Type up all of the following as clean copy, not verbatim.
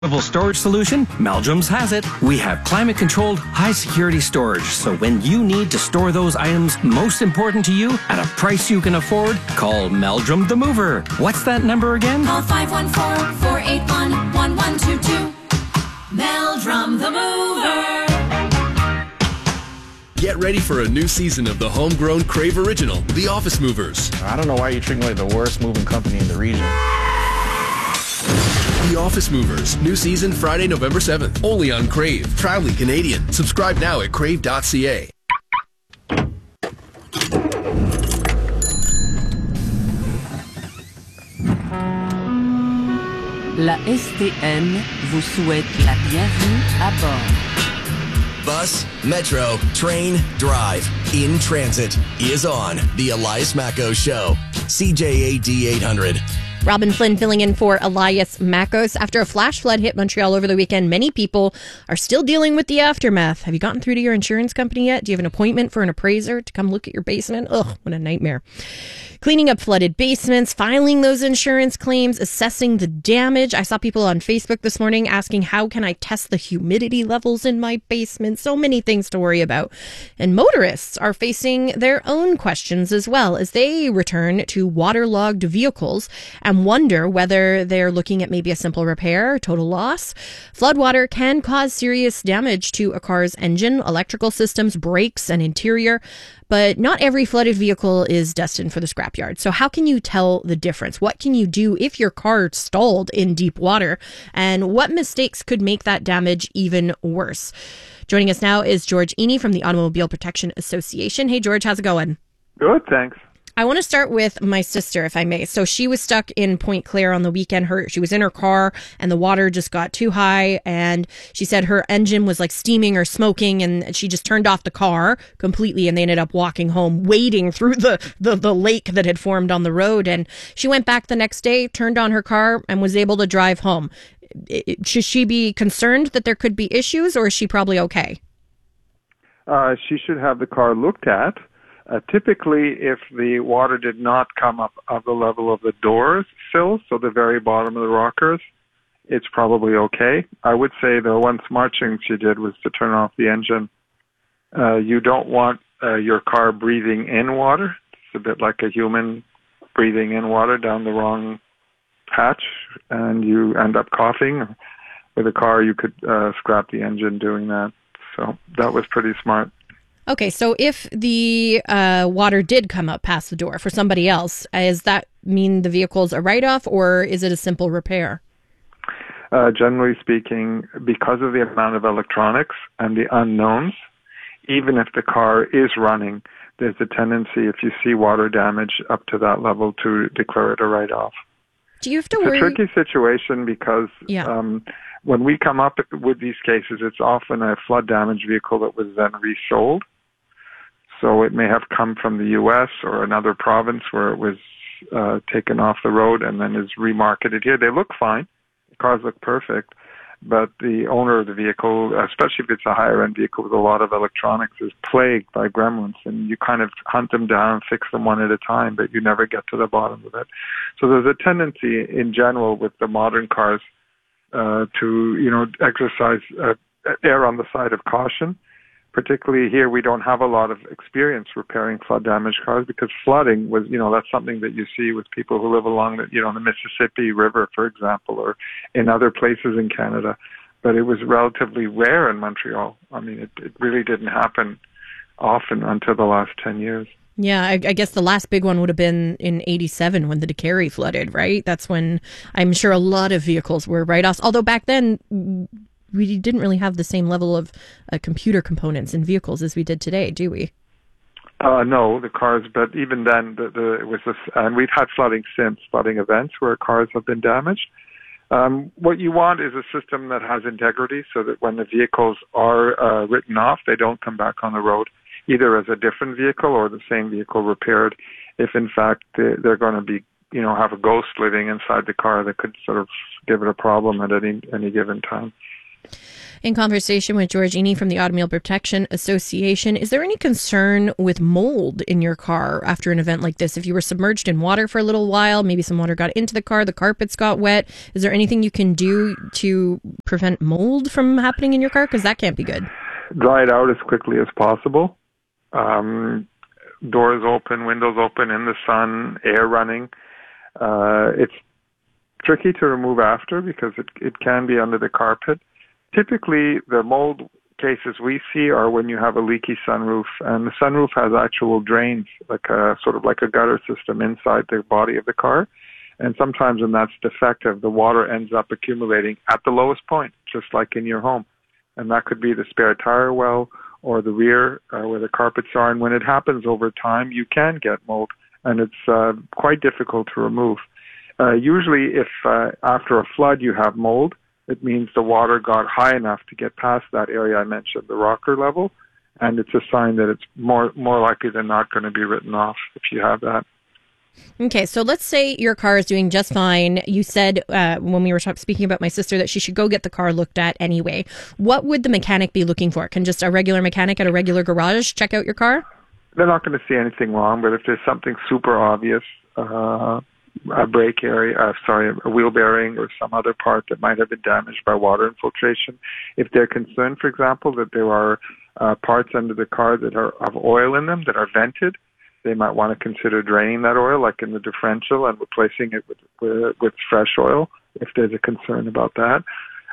Storage solution? Meldrum's has it. We have climate-controlled, high-security storage, so when you need to store those items most important to you at a price you can afford, call Meldrum the Mover. What's that number again? Call 514-481-1122. Meldrum the Mover. Get ready for a new season of the homegrown Crave Original, The Office Movers. I don't know why you're treating me like the worst moving company in the region. The Office Movers. New season Friday, November 7th. Only on Crave. Proudly Canadian. Subscribe now at crave.ca. La STN vous souhaite la bienvenue à bord. Bus, metro, train, drive, in transit is on the Elias Macos Show. CJAD 800. Robin Flynn filling in for Elias Macos. After a flash flood hit Montreal over the weekend, many people are still dealing with the aftermath. Have you gotten through to your insurance company yet? Do you have an appointment for an appraiser to come look at your basement? Ugh, what a nightmare. Cleaning up flooded basements, filing those insurance claims, assessing the damage. I saw people on Facebook this morning asking, how can I test the humidity levels in my basement? So many things to worry about. And motorists are facing their own questions as well as they return to waterlogged vehicles and wonder whether they're looking at maybe a simple repair, total loss. Floodwater can cause serious damage to a car's engine, electrical systems, brakes, and interior. But not every flooded vehicle is destined for the scrapyard. So how can you tell the difference? What can you do if your car stalled in deep water? And what mistakes could make that damage even worse? Joining us now is George Eny from the Automobile Protection Association. Hey, George, how's it going? Good, thanks. I want to start with my sister, if I may. So she was stuck in Point Claire on the weekend. She was in her car and the water just got too high. And she said her engine was like steaming or smoking and she just turned off the car completely. And they ended up walking home, wading through the lake that had formed on the road. And she went back the next day, turned on her car and was able to drive home. Should she be concerned that there could be issues or is she probably okay? She should have the car looked at. Typically, if the water did not come up of the level of the door sills, so the very bottom of the rockers, it's probably okay. I would say the one smart thing she did was to turn off the engine. You don't want your car breathing in water. It's a bit like a human breathing in water down the wrong hatch, and you end up coughing. With a car, you could scrap the engine doing that. So that was pretty smart. Okay, so if the water did come up past the door for somebody else, does that mean the vehicle's a write-off or is it a simple repair? Generally speaking, because of the amount of electronics and the unknowns, even if the car is running, there's a tendency, if you see water damage up to that level, to declare it a write-off. Do you have to worry? It's a tricky situation because when we come up with these cases, it's often a flood damage vehicle that was then resold. So it may have come from the U.S. or another province where it was taken off the road and then is remarketed here. They look fine. The cars look perfect. But the owner of the vehicle, especially if it's a higher-end vehicle with a lot of electronics, is plagued by gremlins. And you kind of hunt them down, fix them one at a time, but you never get to the bottom of it. So there's a tendency in general with the modern cars to exercise err on the side of caution. Particularly here, we don't have a lot of experience repairing flood damaged cars because flooding was, that's something that you see with people who live along the Mississippi River, for example, or in other places in Canada. But it was relatively rare in Montreal. I mean, it really didn't happen often until the last 10 years. Yeah, I guess the last big one would have been in 87 when the DeCarry flooded, right? That's when I'm sure a lot of vehicles were write-offs. Although back then, we didn't really have the same level of computer components in vehicles as we did today, do we? No, the cars, but even then, it was and we've had flooding events where cars have been damaged. What you want is a system that has integrity so that when the vehicles are written off, they don't come back on the road, either as a different vehicle or the same vehicle repaired, if in fact they're going to be, have a ghost living inside the car that could sort of give it a problem at any given time. In conversation with Georgini from the Automobile Protection Association, is there any concern with mold in your car after an event like this? If you were submerged in water for a little while, maybe some water got into the car, the carpets got wet, is there anything you can do to prevent mold from happening in your car? Because that can't be good. Dry it out as quickly as possible. Doors open, windows open, in the sun, air running. It's tricky to remove after because it can be under the carpet. Typically, the mold cases we see are when you have a leaky sunroof, and the sunroof has actual drains, like a gutter system inside the body of the car. And sometimes when that's defective, the water ends up accumulating at the lowest point, just like in your home. And that could be the spare tire well or the rear where the carpets are. And when it happens over time, you can get mold, and it's quite difficult to remove. Usually, if after a flood you have mold, it means the water got high enough to get past that area I mentioned, the rocker level, and it's a sign that it's more likely than not going to be written off if you have that. Okay, so let's say your car is doing just fine. You said when we were speaking about my sister that she should go get the car looked at anyway. What would the mechanic be looking for? Can just a regular mechanic at a regular garage check out your car? They're not going to see anything wrong, but if there's something super obvious, a brake area, a wheel bearing or some other part that might have been damaged by water infiltration. If they're concerned, for example, that there are parts under the car that have oil in them that are vented, they might want to consider draining that oil, like in the differential, and replacing it with fresh oil if there's a concern about that.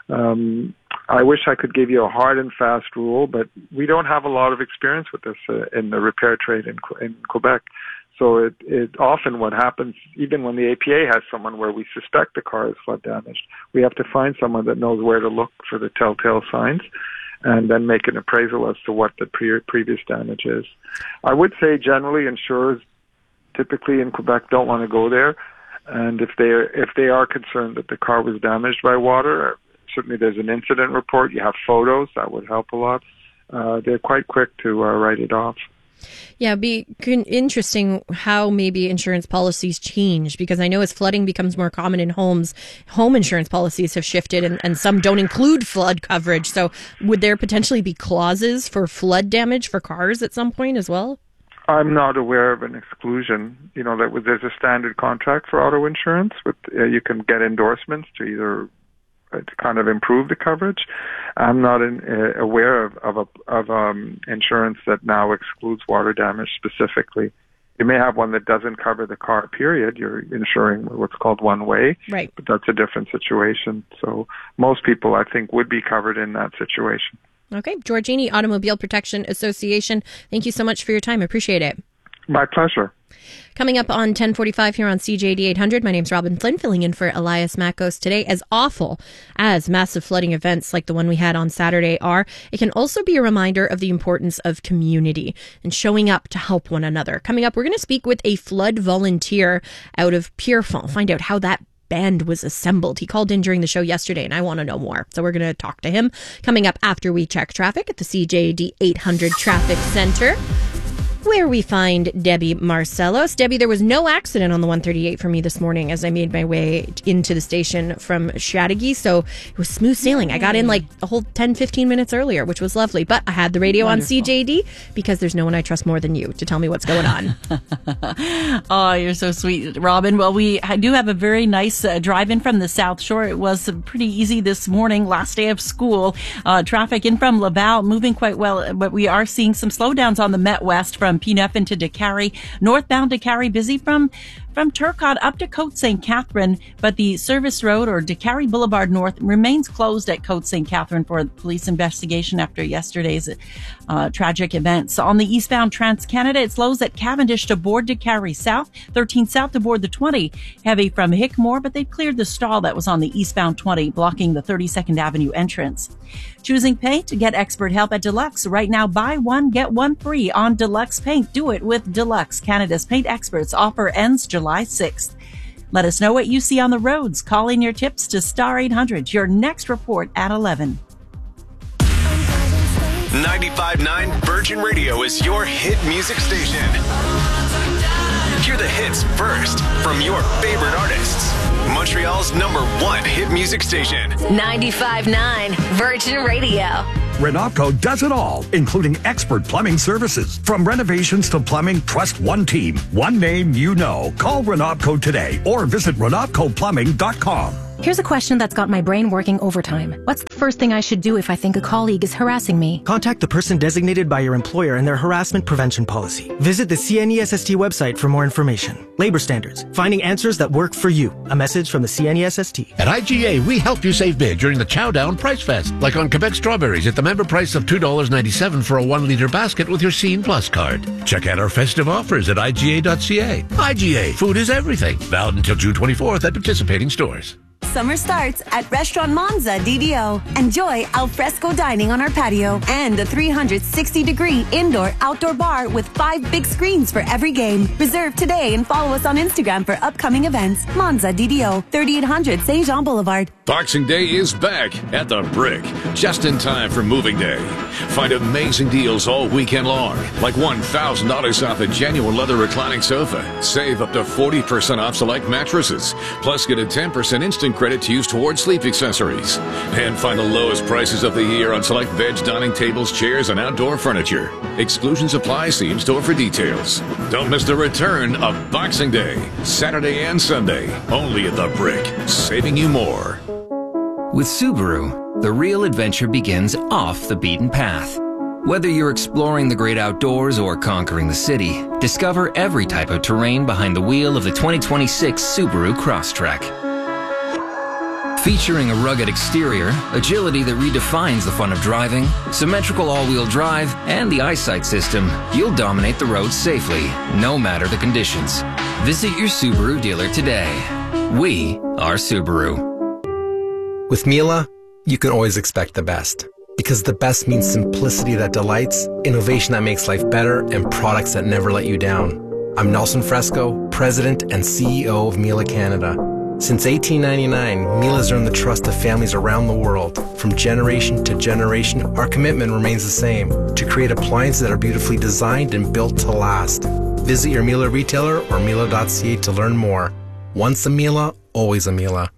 I wish I could give you a hard and fast rule, but we don't have a lot of experience with this in the repair trade in Quebec. So it often what happens, even when the APA has someone where we suspect the car is flood damaged, we have to find someone that knows where to look for the telltale signs and then make an appraisal as to what the previous damage is. I would say generally insurers typically in Quebec don't want to go there, and if they are concerned that the car was damaged by water, certainly there's an incident report, you have photos, that would help a lot. They're quite quick to write it off. Yeah, it'd be interesting how maybe insurance policies change, because I know as flooding becomes more common in homes, home insurance policies have shifted and some don't include flood coverage. So would there potentially be clauses for flood damage for cars at some point as well? I'm not aware of an exclusion. You know, there's a standard contract for auto insurance, but you can get endorsements to either to kind of improve the coverage. I'm not aware of insurance that now excludes water damage specifically. You may have one that doesn't cover the car, period. You're insuring what's called one way, right? But that's a different situation. So most people, I think, would be covered in that situation. Okay. Georgini, Automobile Protection Association, thank you so much for your time. I appreciate it. My pleasure. Coming up on 10:45 here on CJAD 800, my name's Robin Flynn, filling in for Elias Makos today. As awful as massive flooding events like the one we had on Saturday are, it can also be a reminder of the importance of community and showing up to help one another. Coming up, we're going to speak with a flood volunteer out of Pierrefonds, find out how that band was assembled. He called in during the show yesterday, and I want to know more. So we're going to talk to him coming up after we check traffic at the CJAD 800 Traffic Center, where we find Debbie Marcellos. Debbie, there was no accident on the 138 for me this morning as I made my way into the station from Chateauguay, so it was smooth sailing. I got in like a whole 10-15 minutes earlier, which was lovely, but I had the radio Wonderful. On CJD because there's no one I trust more than you to tell me what's going on. Oh, you're so sweet, Robin. Well, I do have a very nice drive in from the South Shore. It was pretty easy this morning, last day of school. Traffic in from Laval moving quite well, but we are seeing some slowdowns on the Met West from P9 into Décarie. Northbound Décarie busy from Turcotte up to Côte St. Catherine, but the service road or Décarie Boulevard North remains closed at Côte St. Catherine for police investigation after yesterday's tragic events. On the eastbound Trans-Canada, it slows at Cavendish to board Décarie South, 13 South to board the 20. Heavy from Hickmore, but they've cleared the stall that was on the eastbound 20, blocking the 32nd Avenue entrance. Choosing paint? To get expert help at Deluxe. Right now, buy one, get one free on Deluxe Paint. Do it with Deluxe, Canada's paint experts. Offer ends July 6th. Let us know what you see on the roads. Call in your tips to Star 800. Your next report at 11. 95.9 Virgin Radio is your hit music station. Hear the hits first from your favorite artists. Montreal's #1 hit music station. 95.9 Virgin Radio. Renopco does it all, including expert plumbing services. From renovations to plumbing, trust one team, one name you know. Call Renopco today or visit RenopcoPlumbing.com. Here's a question that's got my brain working overtime. What's the first thing I should do if I think a colleague is harassing me? Contact the person designated by your employer and their harassment prevention policy. Visit the CNESST website for more information. Labor standards. Finding answers that work for you. A message from the CNESST. At IGA, we help you save big during the Chow Down Price Fest. Like on Quebec strawberries at the member price of $2.97 for a 1-liter basket with your Scene Plus card. Check out our festive offers at IGA.ca. IGA, food is everything. Valid until June 24th at participating stores. Summer starts at Restaurant Monza DDO. Enjoy alfresco dining on our patio and a 360-degree indoor-outdoor bar with 5 big screens for every game. Reserve today and follow us on Instagram for upcoming events. Monza DDO, 3800 St. Jean Boulevard. Boxing Day is back at the Brick, just in time for moving day. Find amazing deals all weekend long, like $1,000 off a genuine leather reclining sofa. Save up to 40% off select mattresses. Plus, get a 10% instant credit to use towards sleep accessories. And find the lowest prices of the year on select veg dining tables, chairs, and outdoor furniture. Exclusions apply. See in store for details. Don't miss the return of Boxing Day, Saturday and Sunday, only at the Brick, saving you more. With Subaru, the real adventure begins off the beaten path. Whether you're exploring the great outdoors or conquering the city, discover every type of terrain behind the wheel of the 2026 Subaru Crosstrek. Featuring a rugged exterior, agility that redefines the fun of driving, symmetrical all-wheel drive, and the eyesight system, you'll dominate the road safely, no matter the conditions. Visit your Subaru dealer today. We are Subaru. With Miele, you can always expect the best. Because the best means simplicity that delights, innovation that makes life better, and products that never let you down. I'm Nelson Fresco, President and CEO of Miele Canada. Since 1899, Miele has earned the trust of families around the world. From generation to generation, our commitment remains the same, to create appliances that are beautifully designed and built to last. Visit your Miele retailer or Miele.ca to learn more. Once a Miele, always a Miele.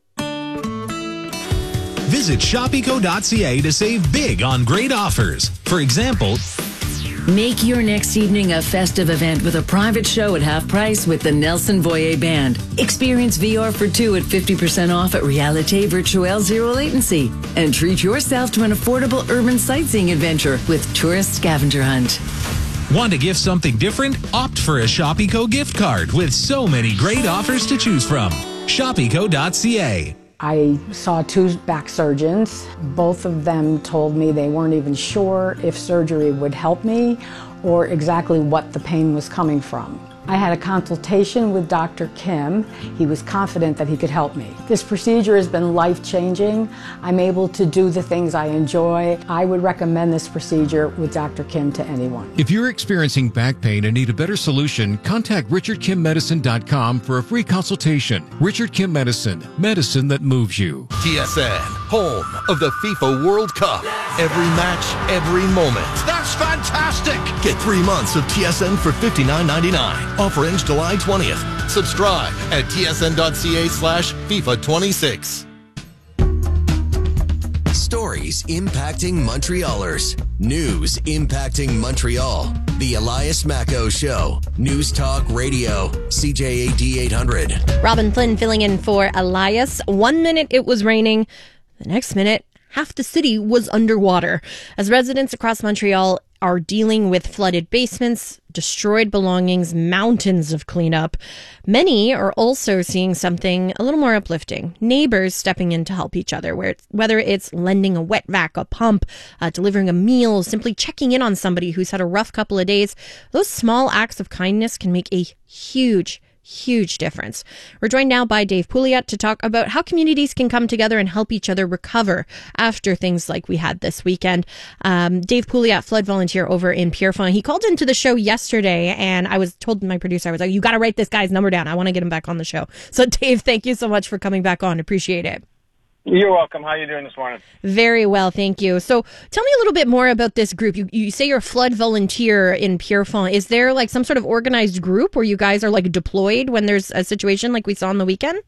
Visit shopeco.ca to save big on great offers. For example, make your next evening a festive event with a private show at half price with the Nelson Voyer Band. Experience VR for 2 at 50% off at Realite Virtuelle Zero Latency. And treat yourself to an affordable urban sightseeing adventure with Tourist Scavenger Hunt. Want to gift something different? Opt for a Shopeco gift card with so many great offers to choose from. Shopeco.ca. I saw 2 back surgeons. Both of them told me they weren't even sure if surgery would help me or exactly what the pain was coming from. I had a consultation with Dr. Kim. He was confident that he could help me. This procedure has been life-changing. I'm able to do the things I enjoy. I would recommend this procedure with Dr. Kim to anyone. If you're experiencing back pain and need a better solution, contact RichardKimMedicine.com for a free consultation. Richard Kim Medicine, medicine that moves you. TSN, home of the FIFA World Cup. Every match, every moment. That's fantastic! Get 3 months of TSN for $59.99. Offer ends July 20th. Subscribe at tsn.ca/FIFA26. Stories impacting Montrealers. News impacting Montreal. The Elias Macco Show. News Talk Radio. CJAD 800. Robin Flynn filling in for Elias. 1 minute it was raining. The next minute, half the city was underwater. As residents across Montreal are dealing with flooded basements, destroyed belongings, mountains of cleanup, many are also seeing something a little more uplifting. Neighbors stepping in to help each other, whether it's lending a wet vac, a pump, delivering a meal, simply checking in on somebody who's had a rough couple of days. Those small acts of kindness can make a huge difference. We're joined now by Dave Pouliot to talk about how communities can come together and help each other recover after things like we had this weekend. Dave Pouliot, flood volunteer over in Pierrefonds. He called into the show yesterday, and I was told my producer, I was like, you got to write this guy's number down. I want to get him back on the show. So Dave, thank you so much for coming back on. Appreciate it. You're welcome. How are you doing this morning? Very well, thank you. So tell me a little bit more about this group. You say you're a flood volunteer in Pierrefonds. Is there like some sort of organized group where you guys are like deployed when there's a situation like we saw on the weekend?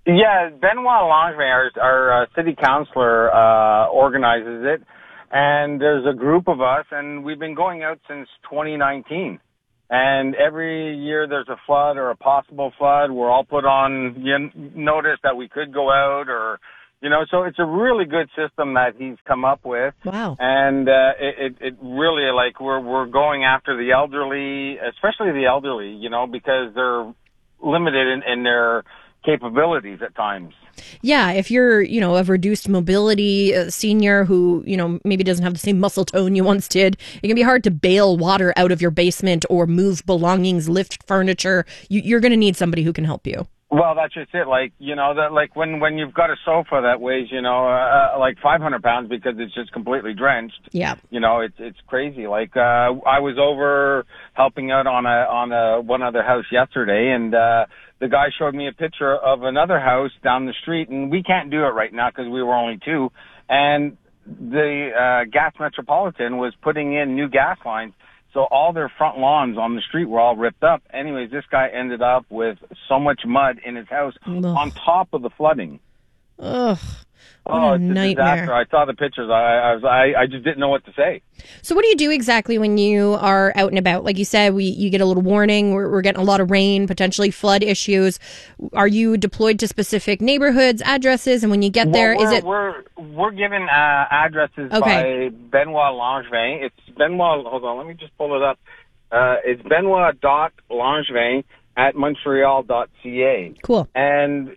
Yeah, Benoit Langevin, our city councilor, organizes it. And there's a group of us, and we've been going out since 2019. And every year there's a flood or a possible flood. We're all put on notice that we could go out or, so it's a really good system that he's come up with. Wow. And it really, like, we're going after the elderly, especially the elderly, because they're limited in their capabilities at times. Yeah, if you're, of reduced mobility, a senior who, maybe doesn't have the same muscle tone you once did, it can be hard to bail water out of your basement or move belongings, lift furniture. You're going to need somebody who can help you. Well, that's just it. Like, that, like when you've got a sofa that weighs, like 500 pounds because it's just completely drenched. Yeah. It's crazy. Like, I was over helping out on one other house yesterday, and the guy showed me a picture of another house down the street, and we can't do it right now because we were only two. And the Gas Metropolitan was putting in new gas lines, so all their front lawns on the street were all ripped up. Anyways, this guy ended up with so much mud in his house on top of the flooding. Ugh. Oh, it's a nightmare. disaster. I saw the pictures. I just didn't know what to say. So what do you do exactly when you are out and about? Like you said, you get a little warning. We're getting a lot of rain, potentially flood issues. Are you deployed to specific neighborhoods, addresses? And when you get there, we're given addresses by Benoit Langevin. It's Benoit. Hold on, let me just pull it up. It's Benoit.Langevin at Montreal.ca. Cool. And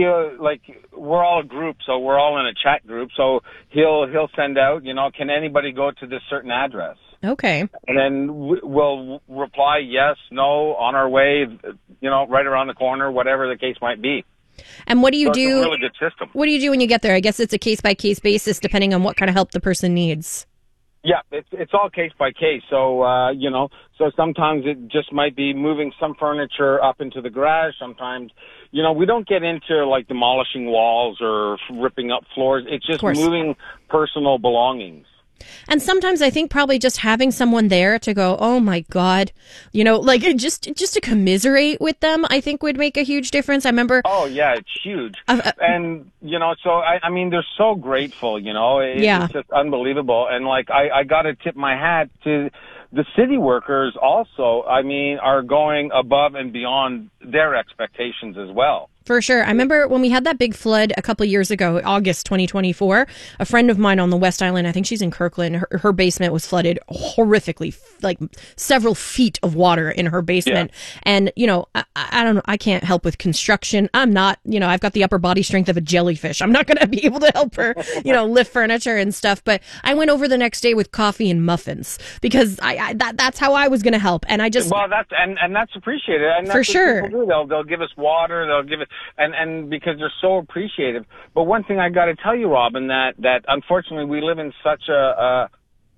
we're all a group, so we're all in a chat group. So he'll send out, can anybody go to this certain address? Okay. And then we'll reply yes, no, on our way, right around the corner, whatever the case might be. And what do you do? It's a really good system. What do you do when you get there? I guess it's a case by case basis, depending on what kind of help the person needs. Yeah, it's all case by case. So, so sometimes it just might be moving some furniture up into the garage. Sometimes, we don't get into like demolishing walls or ripping up floors. It's just moving personal belongings. And sometimes I think probably just having someone there to go, oh my God, just to commiserate with them, I think would make a huge difference. I remember. Oh yeah, it's huge. And, so I mean, they're so grateful, it's just unbelievable. And like, I got to tip my hat to the city workers also, are going above and beyond their expectations as well. For sure. I remember when we had that big flood a couple of years ago, August 2024, a friend of mine on the West Island, I think she's in Kirkland, her basement was flooded horrifically, like several feet of water in her basement. Yeah. And, I don't know, I can't help with construction. I'm not, I've got the upper body strength of a jellyfish. I'm not going to be able to help her, lift furniture and stuff. But I went over the next day with coffee and muffins because that's how I was going to help. And I just... Well, that's appreciated. And that's for sure. They'll give us water, they'll give it... And because they're so appreciative. But one thing I got to tell you, Robin, that unfortunately we live in such I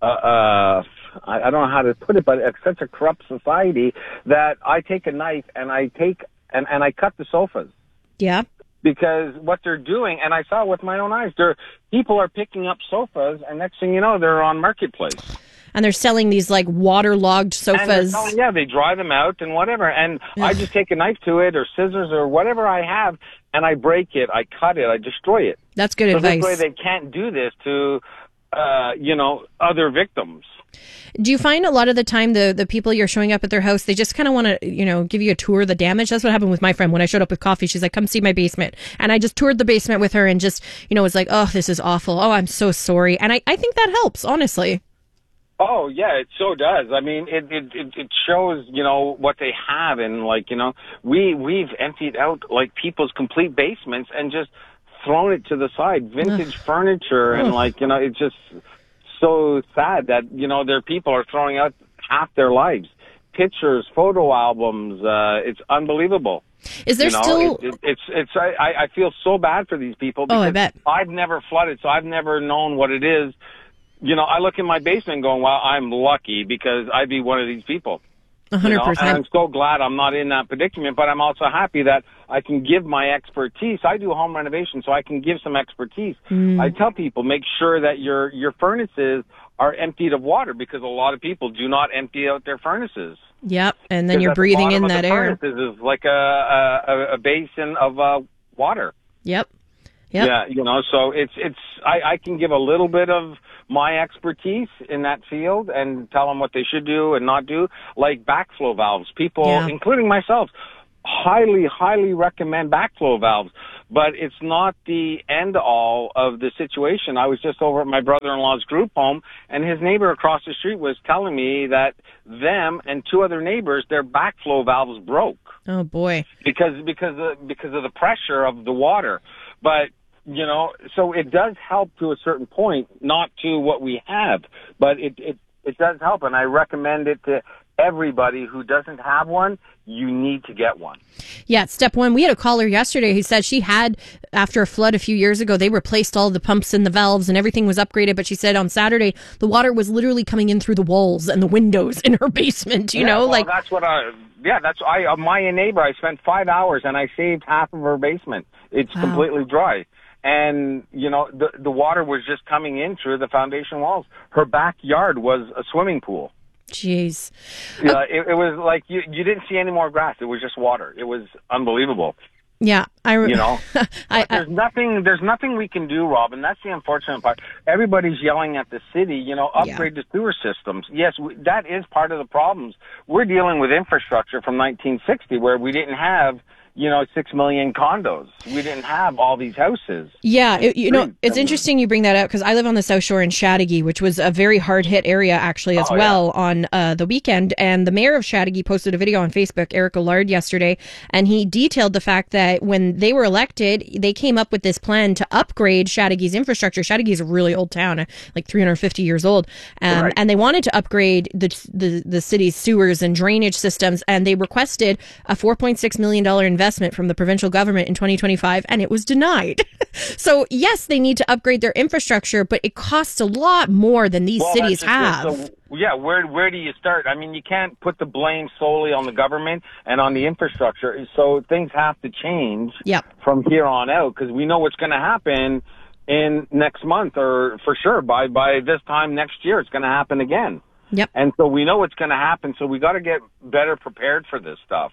don't know how to put it, but it's such a corrupt society that I take a knife and I cut the sofas. Yeah. Because what they're doing, and I saw it with my own eyes, people are picking up sofas, and next thing you know, they're on Marketplace. And they're selling these like waterlogged sofas. They dry them out and whatever. And I just take a knife to it or scissors or whatever I have, and I break it, I cut it, I destroy it. That's good advice. This way they can't do this to, other victims. Do you find a lot of the time the people you're showing up at their house, they just kind of want to, give you a tour of the damage? That's what happened with my friend when I showed up with coffee. She's like, come see my basement. And I just toured the basement with her and just, was like, oh, this is awful. Oh, I'm so sorry. And I think that helps, honestly. Oh yeah, it so does. I mean, it shows, what they have, and we've emptied out like people's complete basements and just thrown it to the side, vintage furniture, and it's just so sad that their people are throwing out half their lives, pictures, photo albums. It's unbelievable. Is there still? I feel so bad for these people because I bet. I've never flooded, so I've never known what it is. I look in my basement going, wow, I'm lucky because I'd be one of these people. 100%. And I'm so glad I'm not in that predicament, but I'm also happy that I can give my expertise. I do home renovation, so I can give some expertise. I tell people, make sure that your furnaces are emptied of water because a lot of people do not empty out their furnaces. Yep, and then you're breathing in that air. Furnaces is like a basin of water. Yep. Yeah, so I can give a little bit of my expertise in that field and tell them what they should do and not do, like backflow valves. People, including myself, highly, highly recommend backflow valves, but it's not the end all of the situation. I was just over at my brother-in-law's group home, and his neighbor across the street was telling me that them and 2 other neighbors, their backflow valves broke. Oh boy. Because of the pressure of the water. But so it does help to a certain point, not to what we have, but it does help, and I recommend it to everybody who doesn't have one. You need to get one. Yeah, step one. We had a caller yesterday who said she had, after a flood a few years ago, they replaced all the pumps and the valves and everything was upgraded, but she said on Saturday the water was literally coming in through the walls and the windows in her basement, that's what my neighbor, I spent 5 hours and I saved half of her basement. It's completely dry. And, the water was just coming in through the foundation walls. Her backyard was a swimming pool. Jeez. It was like you didn't see any more grass. It was just water. It was unbelievable. Yeah. There's nothing we can do, Robin. That's the unfortunate part. Everybody's yelling at the city, upgrade the sewer systems. Yes, that is part of the problems. We're dealing with infrastructure from 1960 where we didn't have 6 million condos. We didn't have all these houses. Yeah, it's interesting you bring that up because I live on the South Shore in Chateauguay, which was a very hard-hit area actually as well on the weekend. And the mayor of Chateauguay posted a video on Facebook, Eric Allard, yesterday, and he detailed the fact that when they were elected, they came up with this plan to upgrade Chateauguay's infrastructure. Chateauguay is a really old town, like 350 years old, and they wanted to upgrade the city's sewers and drainage systems, and they requested a $4.6 million investment from the provincial government in 2025, and it was denied. So yes, they need to upgrade their infrastructure, but it costs a lot more than these cities have. So, where do you start? I mean, you can't put the blame solely on the government and on the infrastructure. So things have to change from here on out, because we know what's going to happen in next month, or for sure by this time next year, it's going to happen again. Yep. And so we know what's going to happen, so we got to get better prepared for this stuff.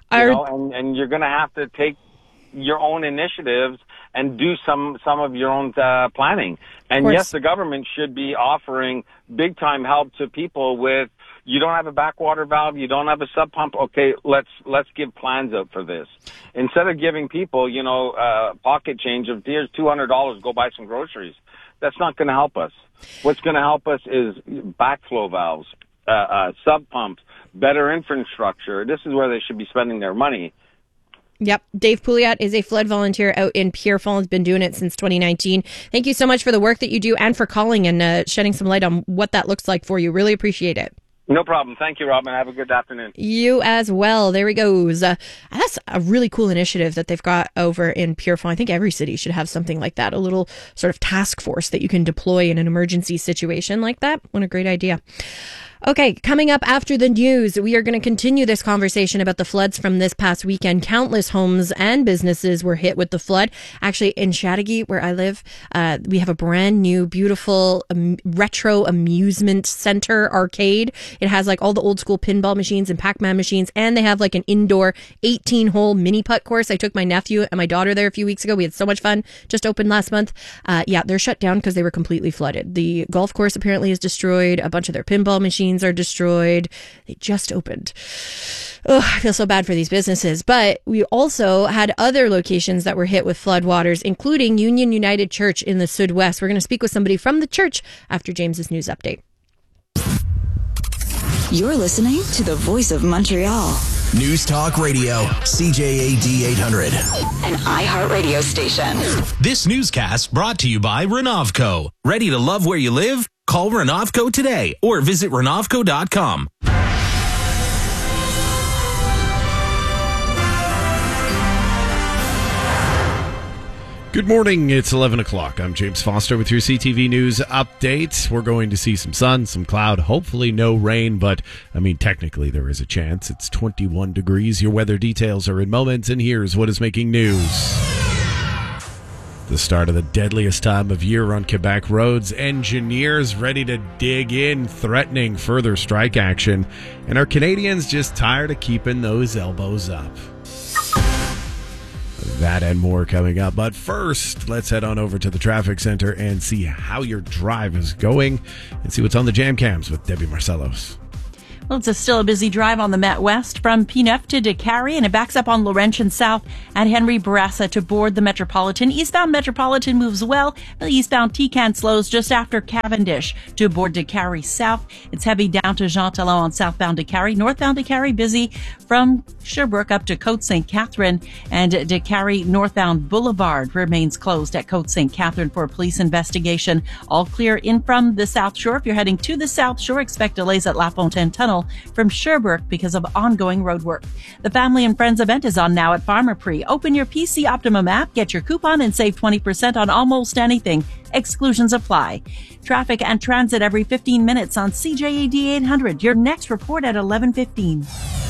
And you're going to have to take your own initiatives and do some of your own planning. And yes, the government should be offering big time help to people with, you don't have a backwater valve, you don't have a sub pump. Okay, let's give plans out for this. Instead of giving people, pocket change of here's $200, go buy some groceries. That's not going to help us. What's going to help us is backflow valves, sub pumps, better infrastructure. This is where they should be spending their money. Yep. Dave Pouliot is a flood volunteer out in Pierrefonds. Has been doing it since 2019. Thank you so much for the work that you do and for calling and shedding some light on what that looks like for you. Really appreciate it. No problem. Thank you, Robin. Have a good afternoon. You as well. There he goes. That's a really cool initiative that they've got over in Pierrefonds. I think every city should have something like that, a little sort of task force that you can deploy in an emergency situation like that. What a great idea. Okay, coming up after the news, we are going to continue this conversation about the floods from this past weekend. Countless homes and businesses were hit with the flood. Actually, in Chateauguay, where I live, we have a brand new, beautiful retro amusement center arcade. It has like all the old school pinball machines and Pac-Man machines, and they have like an indoor 18-hole mini putt course. I took my nephew and my daughter there a few weeks ago. We had so much fun. Just opened last month. They're shut down because they were completely flooded. The golf course apparently is destroyed. A bunch of their pinball machines are destroyed. They just opened. I feel so bad for these businesses. But we also had other locations that were hit with floodwaters, including Union United Church in the Sud-West. We're going to speak with somebody from the church after James's news update. You're listening to the Voice of Montreal. News Talk Radio, CJAD 800. An iHeartRadio station. This newscast brought to you by Renovco. Ready to love where you live? Call Renovco today or visit Renovco.com. Good morning, it's 11 o'clock. I'm James Foster with your CTV News update. We're going to see some sun, some cloud, hopefully no rain, but, technically there is a chance. It's 21 degrees. Your weather details are in moments, and here's what is making news. The start of the deadliest time of year on Quebec roads. Engineers ready to dig in, threatening further strike action. And are Canadians just tired of keeping those elbows up? That and more coming up. But first, let's head on over to the traffic center and see how your drive is going and see what's on the jam cams with Debbie Marcellos. Well, it's still a busy drive on the Met West from P9 to DeCarry, and it backs up on Laurentian South at Henry Bourassa to board the Metropolitan. Eastbound Metropolitan moves well. The eastbound TCAN slows just after Cavendish to board DeCarry South. It's heavy down to Jean Talon on southbound DeCarry. Northbound DeCarry busy from Sherbrooke up to Côte St. Catherine, and DeCarry northbound Boulevard remains closed at Côte St. Catherine for a police investigation. All clear in from the South Shore. If you're heading to the South Shore, expect delays at La Fontaine Tunnel from Sherbrooke because of ongoing road work. The Family and Friends event is on now at Pharmaprix. Open your PC Optimum app, get your coupon, and save 20% on almost anything. Exclusions apply. Traffic and transit every 15 minutes on CJAD 800. Your next report at 11:15.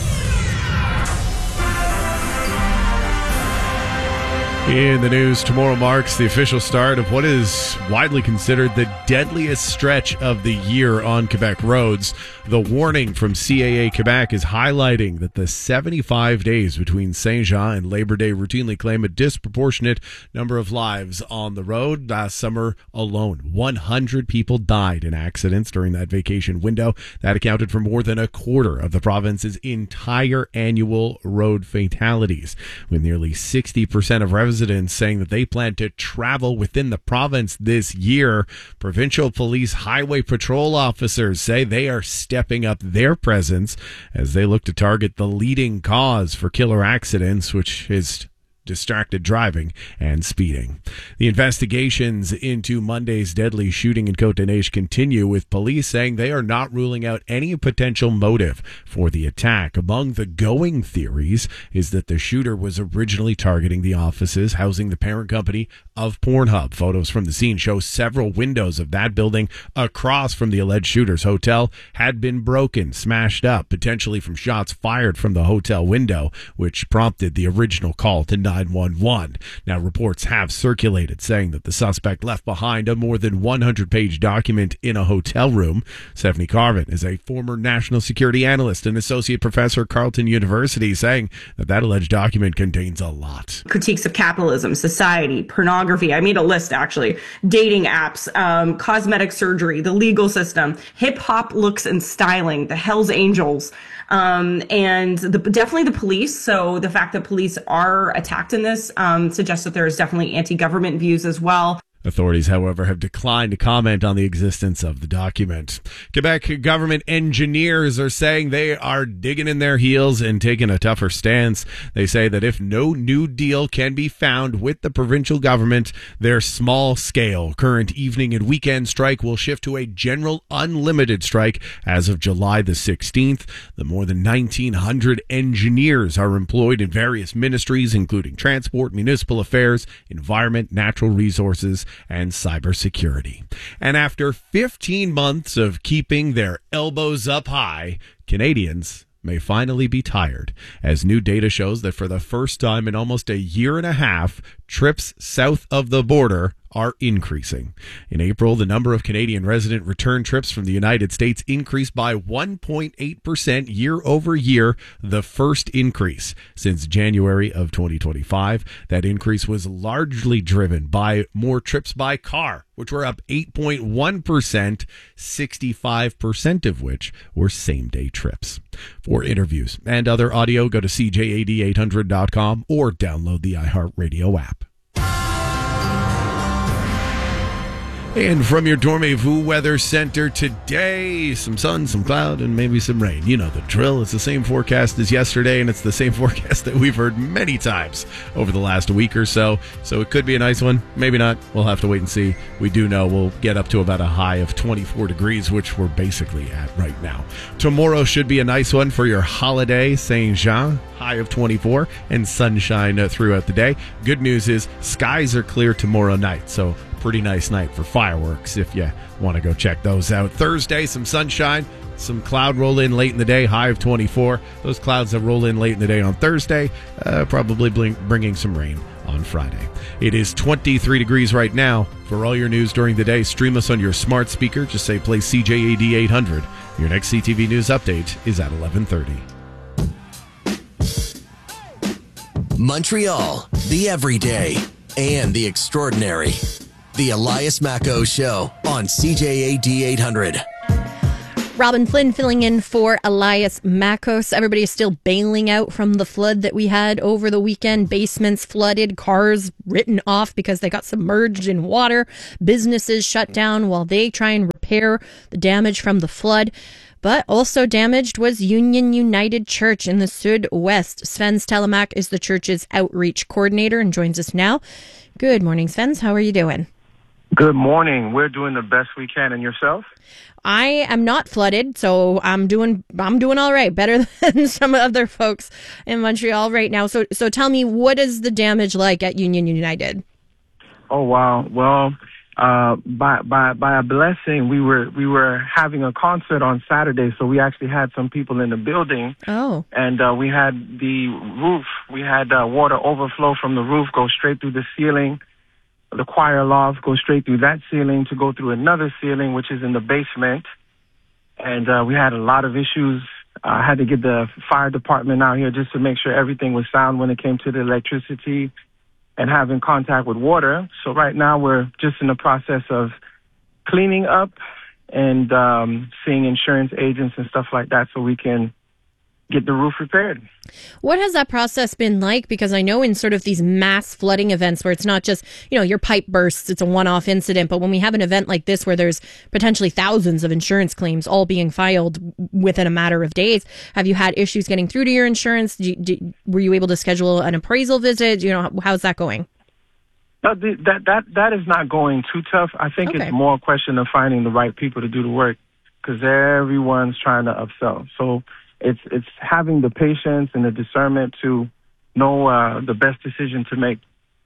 In the news, tomorrow marks the official start of what is widely considered the deadliest stretch of the year on Quebec roads. The warning from CAA Quebec is highlighting that the 75 days between Saint-Jean and Labor Day routinely claim a disproportionate number of lives on the road. Last summer alone, 100 people died in accidents during that vacation window. That accounted for more than a quarter of the province's entire annual road fatalities, with nearly 60% of residents saying that they plan to travel within the province this year. Provincial Police Highway Patrol officers say they are stepping up their presence as they look to target the leading cause for killer accidents, which is distracted driving and speeding. The investigations into Monday's deadly shooting in Côte-des-Neiges continue, with police saying they are not ruling out any potential motive for the attack. Among the going theories is that the shooter was originally targeting the offices housing the parent company of Pornhub. Photos from the scene show several windows of that building across from the alleged shooter's hotel had been broken, smashed up, potentially from shots fired from the hotel window, which prompted the original call to 911. Now, reports have circulated saying that the suspect left behind a more than 100-page document in a hotel room. Stephanie Carvin is a former national security analyst and associate professor at Carleton University, saying that that alleged document contains a lot. Critiques of capitalism, society, pornography. I made a list, actually. Dating apps, cosmetic surgery, the legal system, hip-hop looks and styling, the Hells Angels, and definitely the police. So the fact that police are attacked in this suggests that there is definitely anti-government views as well. Authorities, however, have declined to comment on the existence of the document. Quebec government engineers are saying they are digging in their heels and taking a tougher stance. They say that if no new deal can be found with the provincial government, their small-scale current evening and weekend strike will shift to a general unlimited strike as of July the 16th. The more than 1,900 engineers are employed in various ministries, including transport, municipal affairs, environment, natural resources, and cybersecurity. And after 15 months of keeping their elbows up high, Canadians may finally be tired, as new data shows that for the first time in almost a year and a half, trips south of the border are increasing. In April, the number of Canadian resident return trips from the United States increased by 1.8% year over year, the first increase since January of 2025. That increase was largely driven by more trips by car, which were up 8.1%, 65% of which were same-day trips. For interviews and other audio, go to CJAD800.com or download the iHeartRadio app. And from your Dormez-vous Weather Center today, some sun, some cloud, and maybe some rain. You know the drill. It's the same forecast as yesterday, and it's the same forecast that we've heard many times over the last week or so. So it could be a nice one. Maybe not. We'll have to wait and see. We do know we'll get up to about a high of 24 degrees, which we're basically at right now. Tomorrow should be a nice one for your holiday, Saint-Jean. High of 24 and sunshine throughout the day. Good news is skies are clear tomorrow night, so pretty nice night for fireworks if you want to go check those out. Thursday, some sunshine, some cloud roll in late in the day, high of 24. Those clouds that roll in late in the day on Thursday, probably bringing some rain on Friday. It is 23 degrees right now. For all your news during the day, stream us on your smart speaker. Just say play CJAD 800. Your next CTV News update is at 11:30. Montreal, the everyday and the extraordinary. The Elias Macco Show on CJAD 800. Robin Flynn filling in for Elias Mackos. Everybody is still bailing out from the flood that we had over the weekend. Basements flooded, cars written off because they got submerged in water. Businesses shut down while they try and repair the damage from the flood. But also damaged was Union United Church in the Sud-West. Sven Telemak is the church's outreach coordinator and joins us now. Good morning, Sven. How are you doing? Good morning. We're doing the best we can. And yourself? I am not flooded, so I'm doing all right, better than some other folks in Montreal right now. So tell me, what is the damage like at Union United? Oh wow! Well, by a blessing, we were having a concert on Saturday, so we actually had some people in the building. Oh. And we had the roof. We had water overflow from the roof go straight through the ceiling. The choir loft goes straight through that ceiling to go through another ceiling, which is in the basement. And we had a lot of issues. I had to get the fire department out here just to make sure everything was sound when it came to the electricity and having contact with water. So right now we're just in the process of cleaning up and seeing insurance agents and stuff like that so we can get the roof repaired. What has that process been like? Because I know in sort of these mass flooding events where it's not just, your pipe bursts, it's a one-off incident, but when we have an event like this where there's potentially thousands of insurance claims all being filed within a matter of days, have you had issues getting through to your insurance? Were you able to schedule an appraisal visit? How's that going? No, that is not going too tough. I think It's more a question of finding the right people to do the work because everyone's trying to upsell. So it's having the patience and the discernment to know the best decision to make.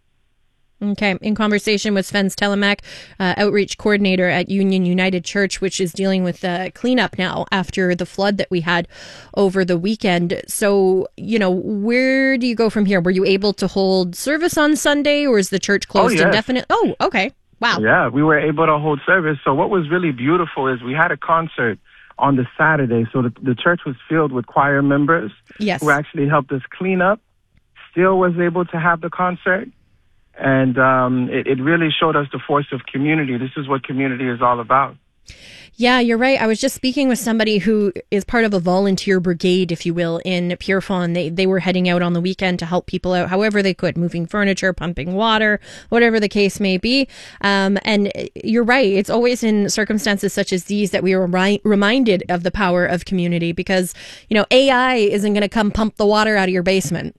Okay. In conversation with Sven Telemak, outreach coordinator at Union United Church, which is dealing with cleanup now after the flood that we had over the weekend. So, where do you go from here? Were you able to hold service on Sunday, or is the church closed indefinitely? Oh, okay. Wow. Yeah, we were able to hold service. So what was really beautiful is we had a concert on the Saturday. So the church was filled with choir members who actually helped us clean up, still was able to have the concert. And it really showed us the force of community. This is what community is all about. Yeah, you're right. I was just speaking with somebody who is part of a volunteer brigade, if you will, in Pierrefonds. They were heading out on the weekend to help people out however they could, moving furniture, pumping water, whatever the case may be. And you're right. It's always in circumstances such as these that we are reminded of the power of community because, AI isn't going to come pump the water out of your basement.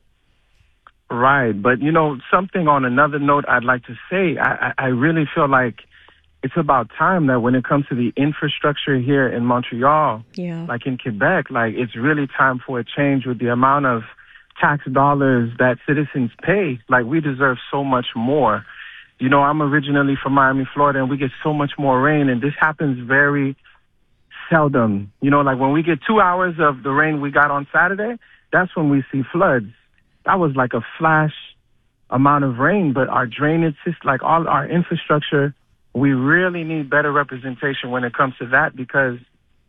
Right. But, something on another note I'd like to say, I really feel like it's about time that when it comes to the infrastructure here in Montreal, like in Quebec, it's really time for a change with the amount of tax dollars that citizens pay. We deserve so much more. I'm originally from Miami, Florida, and we get so much more rain, and this happens very seldom. When we get 2 hours of the rain we got on Saturday, that's when we see floods. That was like a flash amount of rain, but our drainage system, all our infrastructure, we really need better representation when it comes to that because,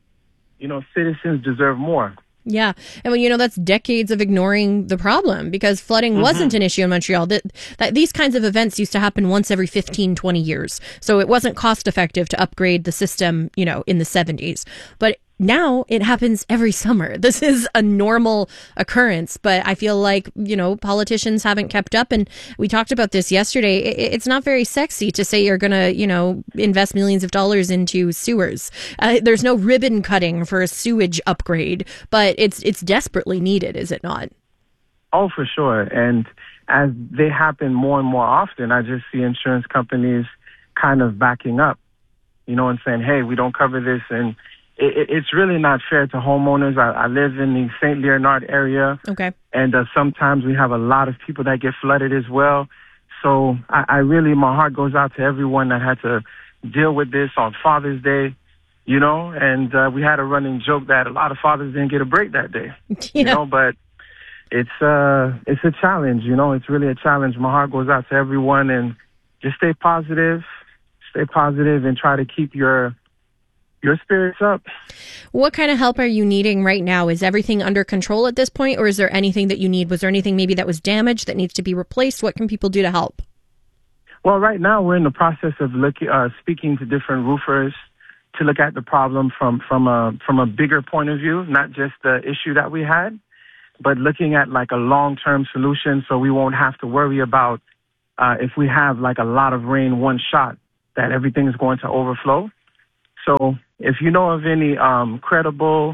citizens deserve more. Yeah. And that's decades of ignoring the problem because flooding wasn't an issue in Montreal. These kinds of events used to happen once every 15, 20 years. So it wasn't cost effective to upgrade the system, in the 70s. But now it happens every summer. This is a normal occurrence, but I feel like, politicians haven't kept up. And we talked about this yesterday. It's not very sexy to say you're going to, invest millions of dollars into sewers. There's no ribbon cutting for a sewage upgrade, but it's desperately needed, is it not? Oh, for sure. And as they happen more and more often, I just see insurance companies kind of backing up, and saying, hey, we don't cover this. And it's really not fair to homeowners. I live in the St. Leonard area. Okay. And sometimes we have a lot of people that get flooded as well. So I really, my heart goes out to everyone that had to deal with this on Father's Day, and we had a running joke that a lot of fathers didn't get a break that day, but it's a challenge, it's really a challenge. My heart goes out to everyone and just stay positive and try to keep your your spirits up. What kind of help are you needing right now? Is everything under control at this point, or is there anything that you need? Was there anything maybe that was damaged that needs to be replaced? What can people do to help? Well, right now we're in the process of speaking to different roofers to look at the problem from a bigger point of view, not just the issue that we had, but looking at like a long-term solution so we won't have to worry about if we have like a lot of rain one shot that everything is going to overflow. So if you know of any credible,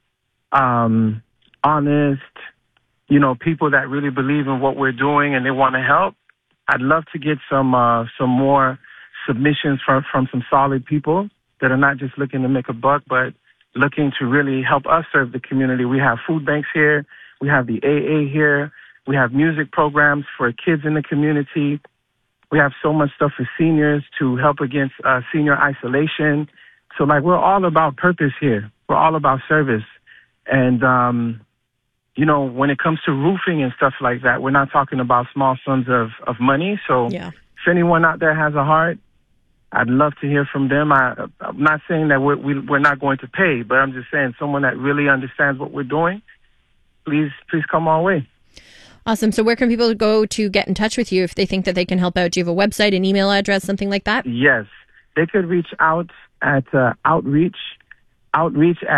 honest, people that really believe in what we're doing and they want to help, I'd love to get some more submissions from some solid people that are not just looking to make a buck, but looking to really help us serve the community. We have food banks here. We have the AA here. We have music programs for kids in the community. We have so much stuff for seniors to help against senior isolation. So, we're all about purpose here. We're all about service. And, when it comes to roofing and stuff like that, we're not talking about small sums of money. So if anyone out there has a heart, I'd love to hear from them. I'm not saying that we're not going to pay, but I'm just saying someone that really understands what we're doing, please come our way. Awesome. So where can people go to get in touch with you if they think that they can help out? Do you have a website, an email address, something like that? Yes. They could reach out at outreach at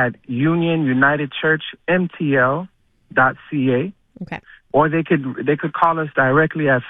UnionUnitedChurchMTL.ca. Okay. Or they could call us directly at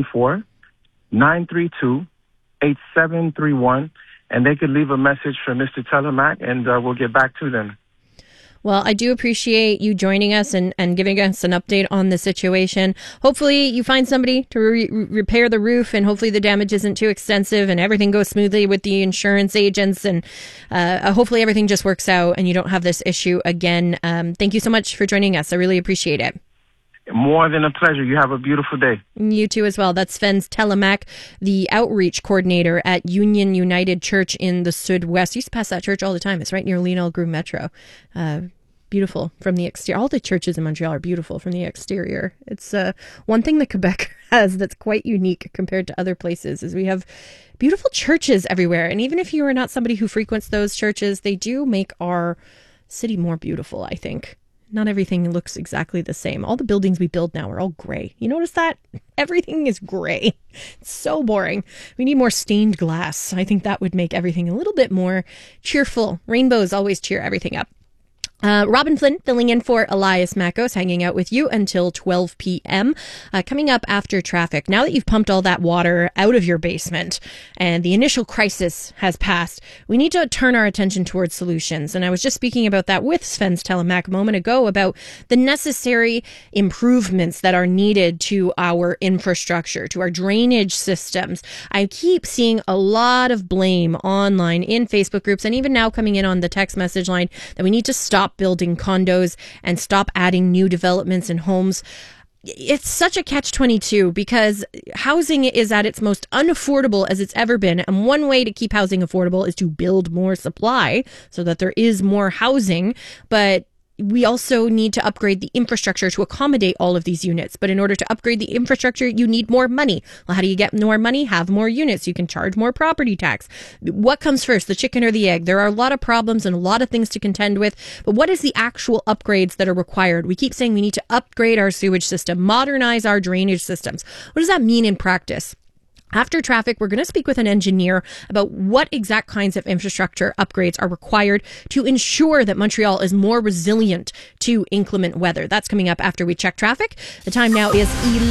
514-932-8731, and they could leave a message for Mr. Telemac, and we'll get back to them. Well, I do appreciate you joining us and giving us an update on the situation. Hopefully you find somebody to repair the roof, and hopefully the damage isn't too extensive and everything goes smoothly with the insurance agents, and hopefully everything just works out and you don't have this issue again. Thank you so much for joining us. I really appreciate it. More than a pleasure. You have a beautiful day. You too as well. That's Sven Telemac, the outreach coordinator at Union United Church in the Sud West. I used to pass that church all the time. It's right near Lionel Groux Metro. Beautiful from the exterior. All the churches in Montreal are beautiful from the exterior. It's one thing that Quebec has that's quite unique compared to other places is we have beautiful churches everywhere. And even if you are not somebody who frequents those churches, they do make our city more beautiful, I think. Not everything looks exactly the same. All the buildings we build now are all gray. You notice that? Everything is gray. It's so boring. We need more stained glass. I think that would make everything a little bit more cheerful. Rainbows always cheer everything up. Robin Flynn filling in for Elias Makos, hanging out with you until 12 p.m. Coming up after traffic. Now that you've pumped all that water out of your basement and the initial crisis has passed, we need to turn our attention towards solutions. And I was just speaking about that with Sven Telemac a moment ago about the necessary improvements that are needed to our infrastructure, to our drainage systems. I keep seeing a lot of blame online in Facebook groups and even now coming in on the text message line that we need to stop building condos and stop adding new developments and homes. It's such a catch-22 because housing is at its most unaffordable as it's ever been. And one way to keep housing affordable is to build more supply so that there is more housing. But we also need to upgrade the infrastructure to accommodate all of these units. But in order to upgrade the infrastructure, you need more money. Well, how do you get more money? Have more units. You can charge more property tax. What comes first, the chicken or the egg? There are a lot of problems and a lot of things to contend with. But what is the actual upgrades that are required? We keep saying we need to upgrade our sewage system, modernize our drainage systems. What does that mean in practice? After traffic, we're going to speak with an engineer about what exact kinds of infrastructure upgrades are required to ensure that Montreal is more resilient to inclement weather. That's coming up after we check traffic. The time now is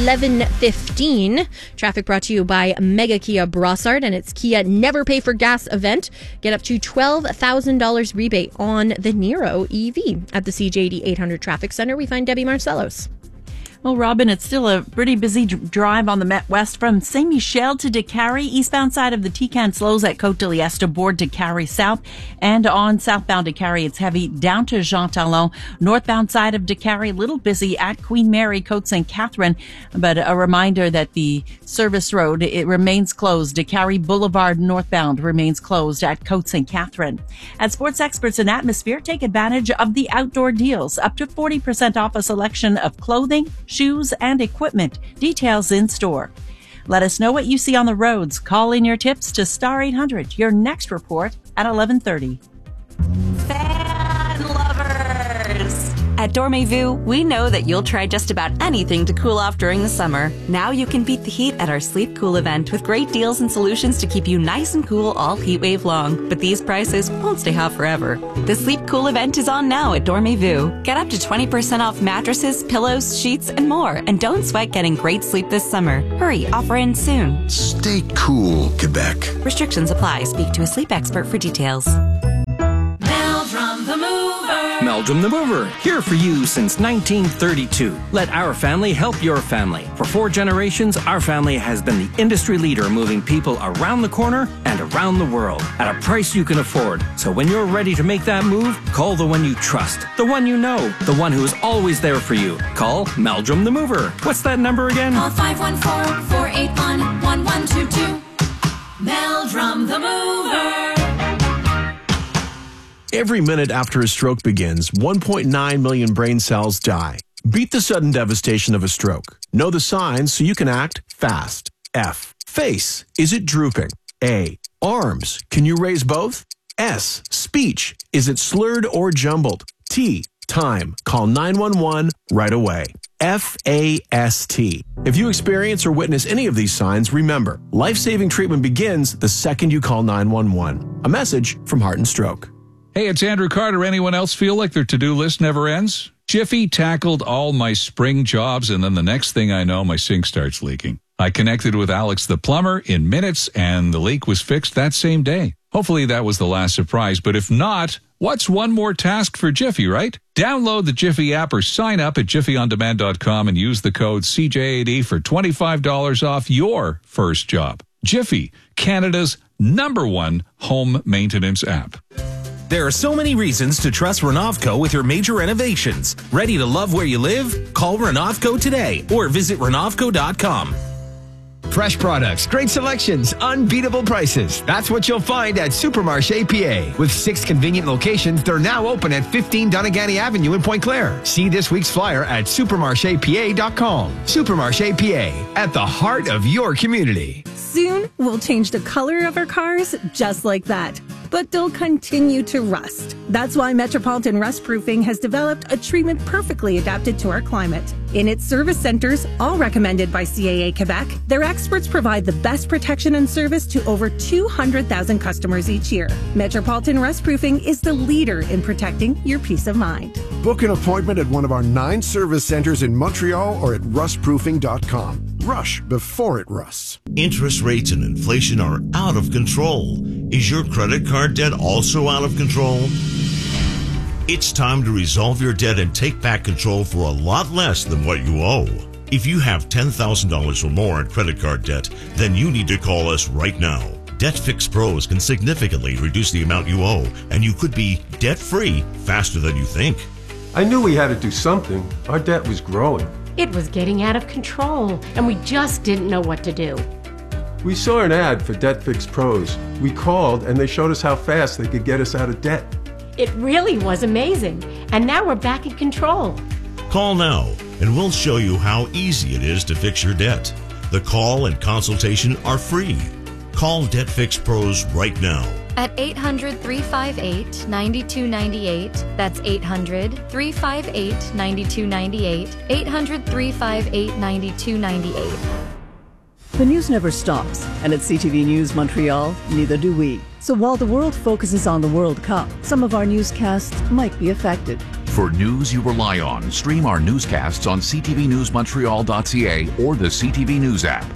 11:15. Traffic brought to you by Mega Kia Brossard and its Kia Never Pay for Gas event. Get up to $12,000 rebate on the Niro EV. At the CJD 800 Traffic Center, we find Debbie Marcellos. Well, Robin, it's still a pretty busy drive on the Met West from Saint Michel to Décarie, eastbound side of the Tican slows at Côte de Liesse to board Décarie South, and on southbound Décarie, it's heavy down to Jean Talon. Northbound side of Décarie, a little busy at Queen Mary, Côte St. Catherine, but a reminder that the service road, it remains closed. Décarie Boulevard northbound remains closed at Côte St. Catherine. At Sports Experts in Atmosphere, take advantage of the outdoor deals, up to 40% off a selection of clothing, shoes, and equipment. Details in store. Let us know what you see on the roads. Call in your tips to Star 800. Your next report at 11:30. Fan lovers! At Dormez-vous, we know that you'll try just about anything to cool off during the summer. Now you can beat the heat at our Sleep Cool event with great deals and solutions to keep you nice and cool all heat wave long. But these prices won't stay hot forever. The Sleep Cool event is on now at Dormez-vous. Get up to 20% off mattresses, pillows, sheets, and more. And don't sweat getting great sleep this summer. Hurry, offer ends soon. Stay cool, Quebec. Restrictions apply. Speak to a sleep expert for details. Meldrum the Mover. Meldrum the Mover, here for you since 1932. Let our family help your family. For 4 generations, our family has been the industry leader moving people around the corner and around the world at a price you can afford. So when you're ready to make that move, call the one you trust, the one you know, the one who is always there for you. Call Meldrum the Mover. What's that number again? Call 514-481-1122. Meldrum the Mover. Every minute after a stroke begins, 1.9 million brain cells die. Beat the sudden devastation of a stroke. Know the signs so you can act fast. F. Face. Is it drooping? A. Arms. Can you raise both? S. Speech. Is it slurred or jumbled? T. Time. Call 911 right away. FAST. If you experience or witness any of these signs, remember, life-saving treatment begins the second you call 911. A message from Heart and Stroke. Hey, it's Andrew Carter. Anyone else feel like their to-do list never ends? Jiffy tackled all my spring jobs, and then the next thing I know, my sink starts leaking. I connected with Alex the plumber in minutes, and the leak was fixed that same day. Hopefully that was the last surprise, but if not, what's one more task for Jiffy, right? Download the Jiffy app or sign up at jiffyondemand.com and use the code CJAD for $25 off your first job. Jiffy, Canada's #1 home maintenance app. There are so many reasons to trust Renovco with your major renovations. Ready to love where you live? Call Renovco today or visit Renovco.com. Fresh products, great selections, unbeatable prices. That's what you'll find at Supermarché PA. With 6 convenient locations, they're now open at 15 Doneganny Avenue in Pointe Claire. See this week's flyer at supermarchepa.com. Supermarché PA, at the heart of your community. Soon, we'll change the color of our cars just like that. But they'll continue to rust. That's why Metropolitan Rust Proofing has developed a treatment perfectly adapted to our climate. In its service centers, all recommended by CAA Quebec, their experts provide the best protection and service to over 200,000 customers each year. Metropolitan Rust Proofing is the leader in protecting your peace of mind. Book an appointment at one of our 9 service centers in Montreal or at rustproofing.com. Rush before it rusts. Interest rates and inflation are out of control. Is your credit card debt also out of control? It's time to resolve your debt and take back control for a lot less than what you owe. If you have $10,000 or more in credit card debt, then you need to call us right now. Debt Fix Pros can significantly reduce the amount you owe, and you could be debt-free faster than you think. I knew we had to do something. Our debt was growing. It was getting out of control, and we just didn't know what to do. We saw an ad for Debt Fix Pros. We called, and they showed us how fast they could get us out of debt. It really was amazing, and now we're back in control. Call now, and we'll show you how easy it is to fix your debt. The call and consultation are free. Call Debt Fix Pros right now. At 800-358-9298. That's 800-358-9298. 800-358-9298. The news never stops, and at CTV News Montreal, neither do we. So while the world focuses on the World Cup, some of our newscasts might be affected. For news you rely on, stream our newscasts on ctvnewsmontreal.ca or the CTV News app.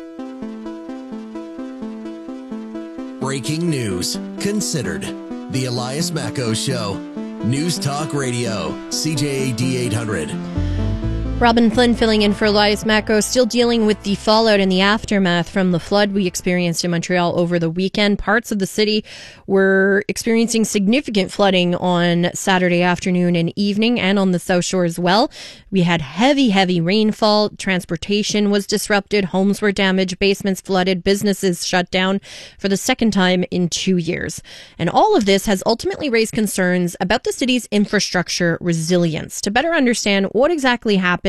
Breaking news. Considered. The Elias Macko Show. News Talk Radio. CJAD 800. Robin Flynn filling in for Elias Macko, still dealing with the fallout and the aftermath from the flood we experienced in Montreal over the weekend. Parts of the city were experiencing significant flooding on Saturday afternoon and evening, and on the South Shore as well. We had heavy rainfall. Transportation was disrupted. Homes were damaged. Basements flooded. Businesses shut down for the second time in 2 years. And all of this has ultimately raised concerns about the city's infrastructure resilience. To better understand what exactly happened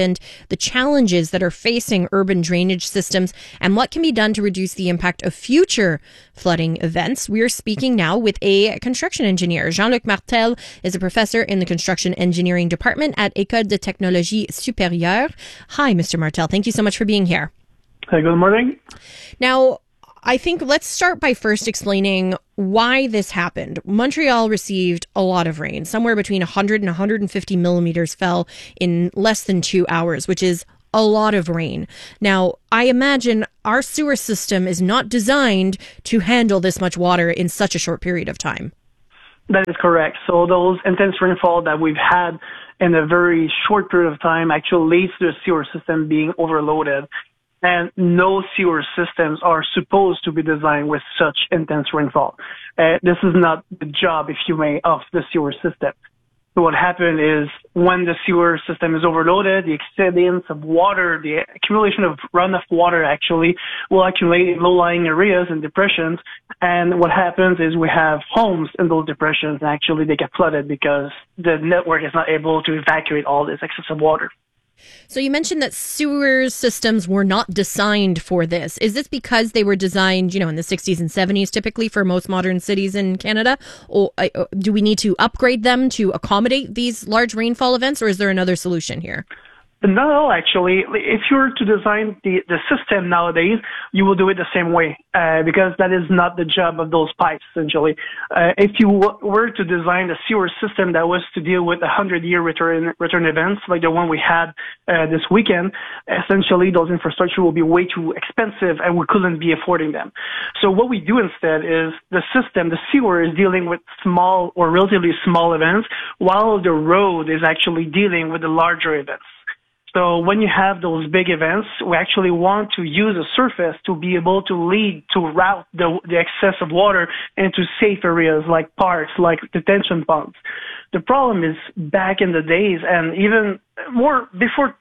mentioned the challenges that are facing urban drainage systems and what can be done to reduce the impact of future flooding events. We're speaking now with a construction engineer. Jean-Luc Martel is a professor in the construction engineering department at École de Technologie Supérieure. Hi, Mr. Martel. Thank you so much for being here. Hey, good morning. Now, I think let's start by first explaining why this happened. Montreal received a lot of rain. Somewhere between 100 and 150 millimeters fell in less than 2 hours, which is a lot of rain. Now, I imagine our sewer system is not designed to handle this much water in such a short period of time. That is correct. So those intense rainfall that we've had in a very short period of time actually leads to the sewer system being overloaded. And no sewer systems are supposed to be designed with such intense rainfall. This is not the job, if you may, of the sewer system. So what happened is when the sewer system is overloaded, the exceedance of water, the accumulation of runoff water actually will accumulate in low-lying areas and depressions. And what happens is we have homes in those depressions and actually they get flooded because the network is not able to evacuate all this excessive water. So you mentioned that sewer systems were not designed for this. Is this because they were designed, in the 60s and 70s typically for most modern cities in Canada? Or do we need to upgrade them to accommodate these large rainfall events, or is there another solution here? Not at all, actually. If you were to design the system nowadays, you will do it the same way because that is not the job of those pipes, essentially. If you were to design a sewer system that was to deal with 100-year return events like the one we had this weekend, essentially those infrastructure will be way too expensive and we couldn't be affording them. So what we do instead is the sewer is dealing with small or relatively small events while the road is actually dealing with the larger events. So when you have those big events, we actually want to use a surface to be able to route the excess of water into safe areas like parks, like detention ponds. The problem is back in the days and even more before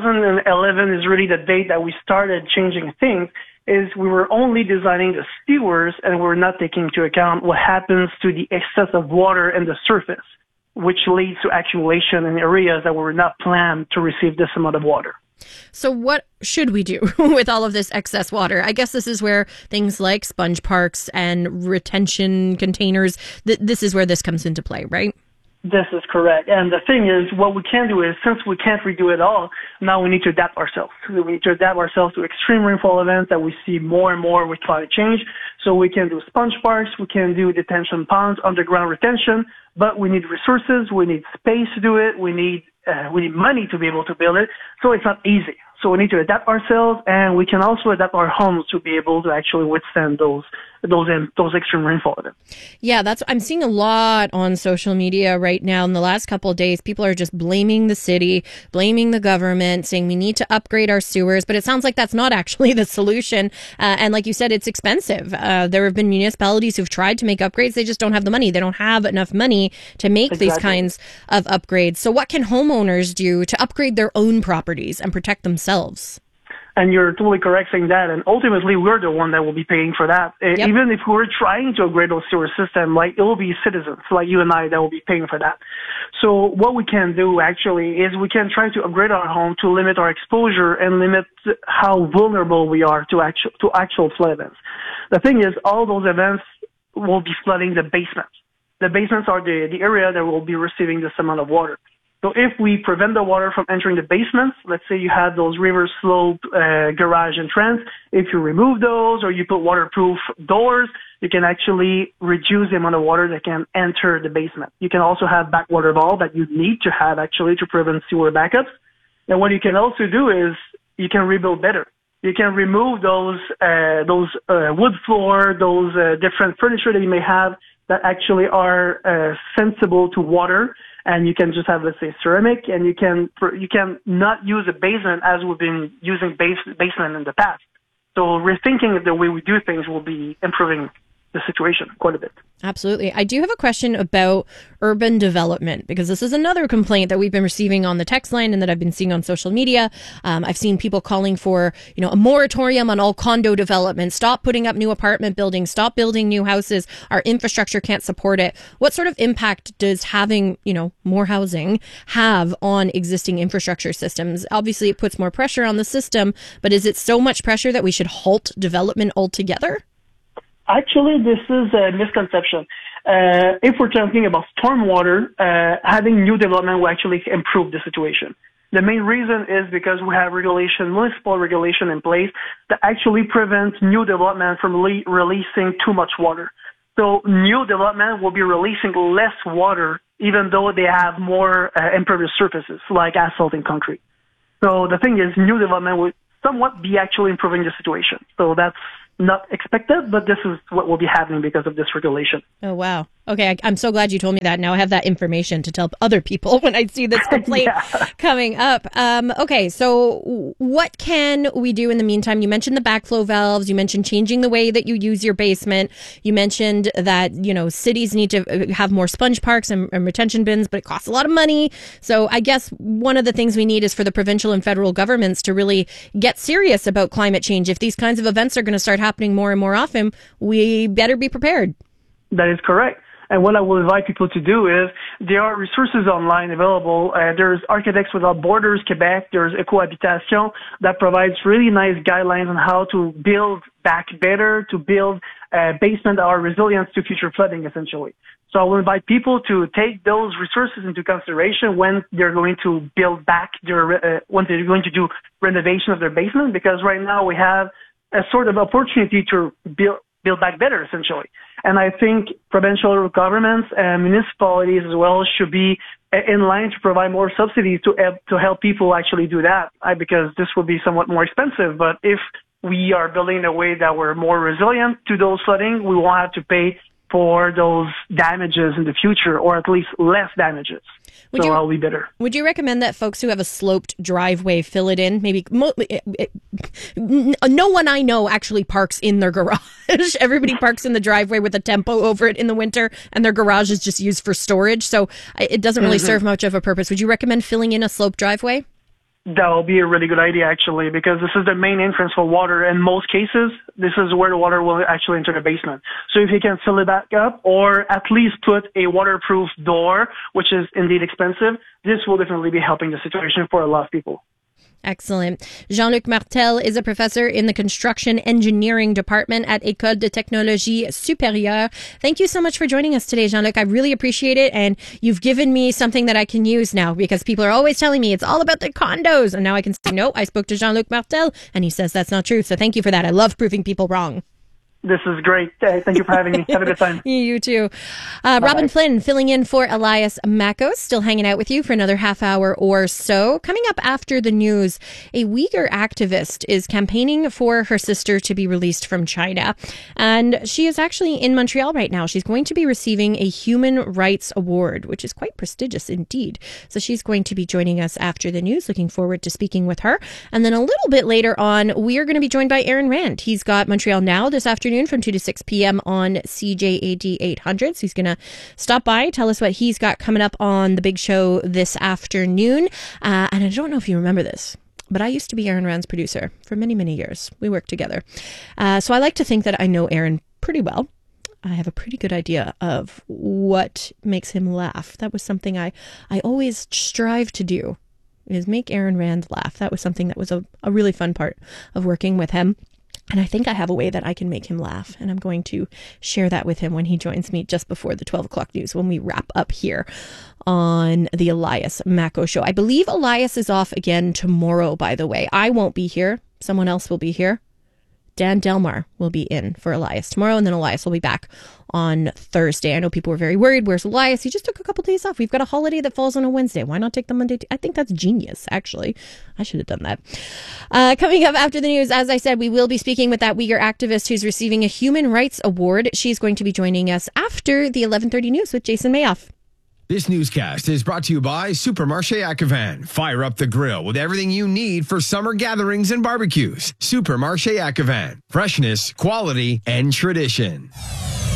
2011 is really the date that we started changing things, is we were only designing the sewers and we're not taking into account what happens to the excess of water in the surface, which leads to accumulation in areas that were not planned to receive this amount of water. So what should we do with all of this excess water? I guess this is where things like sponge parks and retention containers, this is where this comes into play, right? This is correct. And the thing is, what we can do is, since we can't redo it all, now we need to adapt ourselves. We need to adapt ourselves to extreme rainfall events that we see more and more with climate change. So we can do sponge parks, we can do detention ponds, underground retention, but we need resources, we need space to do it, we need money to be able to build it. So it's not easy. So we need to adapt ourselves, and we can also adapt our homes to be able to actually withstand those extreme rainfall events. Yeah, I'm seeing a lot on social media right now. In the last couple of days, people are just blaming the city, blaming the government, saying we need to upgrade our sewers. But it sounds like that's not actually the solution. And like you said, it's expensive. There have been municipalities who've tried to make upgrades. They just don't have the money. They don't have enough money to make these kinds of upgrades. So what can homeowners do to upgrade their own properties and protect themselves? And you're totally correct saying that. And ultimately, we're the one that will be paying for that. Yep. Even if we're trying to upgrade our sewer system, it will be citizens like you and I that will be paying for that. So what we can do actually is we can try to upgrade our home to limit our exposure and limit how vulnerable we are to actual flood events. The thing is, all those events will be flooding the basements. The basements are the area that will be receiving this amount of water. So if we prevent the water from entering the basements, let's say you have those river slope garage entrance, if you remove those or you put waterproof doors, you can actually reduce the amount of water that can enter the basement. You can also have backwater valve that you need to have actually to prevent sewer backups. And what you can also do is you can rebuild better. You can remove those wood floor, those different furniture that you may have that actually are sensible to water. And you can just have, let's say, ceramic, and you can not use a basement as we've been using basement in the past. So rethinking the way we do things will be improving the situation quite a bit. Absolutely. I do have a question about urban development, because this is another complaint that we've been receiving on the text line and that I've been seeing on social media. I've seen people calling for, a moratorium on all condo development. Stop putting up new apartment buildings. Stop building new houses. Our infrastructure can't support it. What sort of impact does having, more housing have on existing infrastructure systems? Obviously, it puts more pressure on the system, but is it so much pressure that we should halt development altogether? Actually, this is a misconception. If we're talking about stormwater, having new development will actually improve the situation. The main reason is because we have municipal regulation in place that actually prevents new development from releasing too much water. So new development will be releasing less water, even though they have more impervious surfaces like asphalt and concrete. So the thing is, new development will somewhat be actually improving the situation. So that's not expected, but this is what will be happening because of this regulation. Oh, wow. Okay, I'm so glad you told me that. Now I have that information to tell other people when I see this complaint coming up. Okay, so what can we do in the meantime? You mentioned the backflow valves. You mentioned changing the way that you use your basement. You mentioned that, cities need to have more sponge parks and retention bins, but it costs a lot of money. So I guess one of the things we need is for the provincial and federal governments to really get serious about climate change. If these kinds of events are going to start happening more and more often, we better be prepared. That is correct. And what I will invite people to do is there are resources online available. There's Architects Without Borders Quebec. There's Ecohabitation that provides really nice guidelines on how to build back better, to build basements that are resilient to future flooding, essentially. So I will invite people to take those resources into consideration when they're going to build back when they're going to do renovation of their basement, because right now we have a sort of opportunity to build back better, essentially. And I think provincial governments and municipalities as well should be in line to provide more subsidies to help people actually do that, because this will be somewhat more expensive. But if we are building in a way that we're more resilient to those flooding, we won't have to pay for those damages in the future, or at least less damages. I'll be better. Would you recommend that folks who have a sloped driveway fill it in? Maybe no one I know actually parks in their garage. Everybody parks in the driveway with a tempo over it in the winter, and their garage is just used for storage. So it doesn't really serve much of a purpose. Would you recommend filling in a sloped driveway? That will be a really good idea, actually, because this is the main entrance for water. In most cases, this is where the water will actually enter the basement. So if you can fill it back up, or at least put a waterproof door, which is indeed expensive, this will definitely be helping the situation for a lot of people. Excellent. Jean-Luc Martel is a professor in the construction engineering department at École de Technologie Supérieure. Thank you so much for joining us today, Jean-Luc. I really appreciate it. And you've given me something that I can use now, because people are always telling me it's all about the condos. And now I can say, no, I spoke to Jean-Luc Martel and he says that's not true. So thank you for that. I love proving people wrong. This is great. Thank you for having me. Have a good time. You too. Robin Flynn filling in for Elias Makos, still hanging out with you for another half hour or so. Coming up after the news, a Uyghur activist is campaigning for her sister to be released from China. And she is actually in Montreal right now. She's going to be receiving a Human Rights Award, which is quite prestigious indeed. So she's going to be joining us after the news. Looking forward to speaking with her. And then a little bit later on, we are going to be joined by Aaron Rand. He's got Montreal Now this afternoon from 2 to 6 p.m. on CJAD 800. So he's going to stop by, tell us what he's got coming up on the big show this afternoon. And I don't know if you remember this, but I used to be Aaron Rand's producer for many, many years. We worked together. So I like to think that I know Aaron pretty well. I have a pretty good idea of what makes him laugh. That was something I always strive to do, is make Aaron Rand laugh. That was something that was a really fun part of working with him. And I think I have a way that I can make him laugh. And I'm going to share that with him when he joins me just before the 12 o'clock news, when we wrap up here on the Elias Makos Show. I believe Elias is off again tomorrow, by the way. I won't be here. Someone else will be here. Dan Delmar will be in for Elias tomorrow, and then Elias will be back on Thursday. I know people were very worried. Where's Elias? He just took a couple days off. We've got a holiday that falls on a Wednesday. Why not take the Monday? I think that's genius, actually. I should have done that. Coming up after the news, as I said, we will be speaking with that Uyghur activist who's receiving a Human Rights Award. She's going to be joining us after the 11:30 news with Jason Mayoff. This newscast is brought to you by Supermarché Acavan. Fire up the grill with everything you need for summer gatherings and barbecues. Supermarché Acavan. Freshness, quality, and tradition.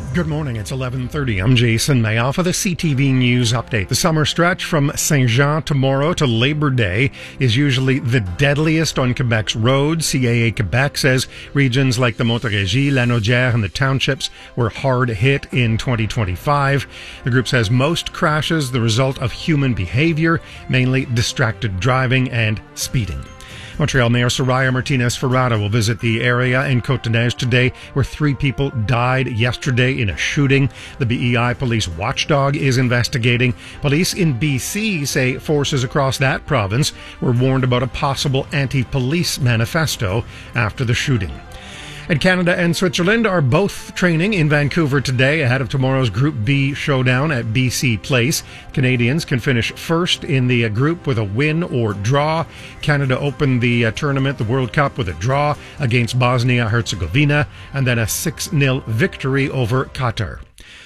Good morning, it's 11:30. I'm Jason Mayoff for the CTV News Update. The summer stretch from Saint-Jean tomorrow to Labor Day is usually the deadliest on Quebec's roads. CAA Quebec says regions like the Montérégie, Lanaudière, and the townships were hard hit in 2025. The group says most crashes the result of human behavior, mainly distracted driving and speeding. Montreal Mayor Soraya Martinez-Ferrada will visit the area in Côte-des-Neiges today where 3 people died yesterday in a shooting. The BEI police watchdog is investigating. Police in BC say forces across that province were warned about a possible anti-police manifesto after the shooting. And Canada and Switzerland are both training in Vancouver today ahead of tomorrow's Group B showdown at BC Place. Canadians can finish first in the group with a win or draw. Canada opened the tournament, the World Cup, with a draw against Bosnia-Herzegovina and then a 6-0 victory over Qatar.